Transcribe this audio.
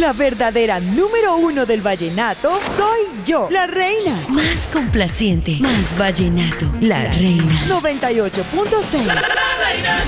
La verdadera número uno del vallenato soy yo, la reina. Más complaciente, más vallenato, la reina. 98.6. La reina.